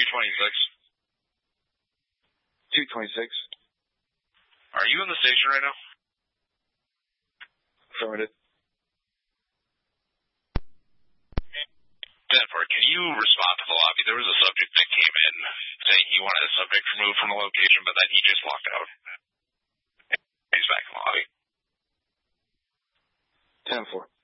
226. 226. Are you in the station right now? Affirmative. 10-4, can you respond to the lobby? There was a subject that came in saying he wanted a subject removed from the location, but then he just walked out. He's back in the lobby. 10-4.